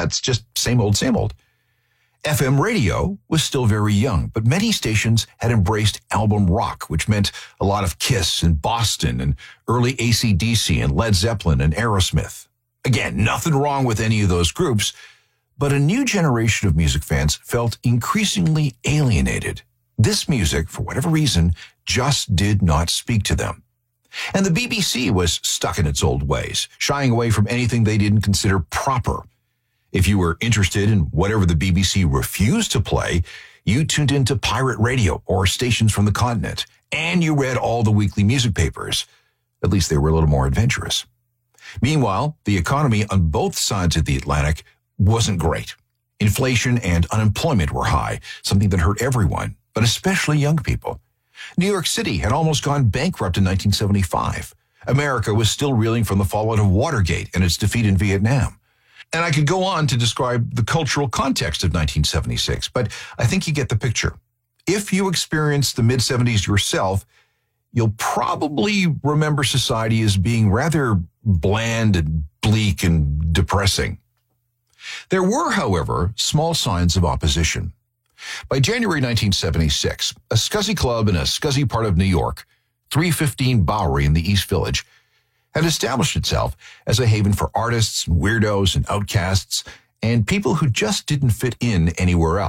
it's just same old, same old. FM radio was still very young, but many stations had embraced album rock, which meant a lot of Kiss and Boston and early AC/DC and Led Zeppelin and Aerosmith. Again, nothing wrong with any of those groups, but a new generation of music fans felt increasingly alienated. This music, for whatever reason, just did not speak to them. And the BBC was stuck in its old ways, shying away from anything they didn't consider proper. If you were interested in whatever the BBC refused to play, you tuned into pirate radio or stations from the continent, and you read all the weekly music papers. At least they were a little more adventurous. Meanwhile, the economy on both sides of the Atlantic wasn't great. Inflation and unemployment were high, something that hurt everyone, but especially young people. New York City had almost gone bankrupt in 1975. America was still reeling from the fallout of Watergate and its defeat in Vietnam. And I could go on to describe the cultural context of 1976, but I think you get the picture. If you experienced the mid-70s yourself, you'll probably remember society as being rather bland and bleak and depressing. There were, however, small signs of opposition. By January 1976, a scuzzy club in a scuzzy part of New York, 315 Bowery in the East Village, had established itself as a haven for artists and weirdos and outcasts and people who just didn't fit in anywhere else.